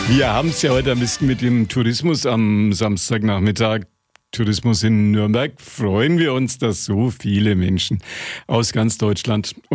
Wir haben es ja heute ein bisschen mit dem Tourismus am Samstagnachmittag. Tourismus in Nürnberg. Freuen wir uns, dass so viele Menschen aus ganz Deutschland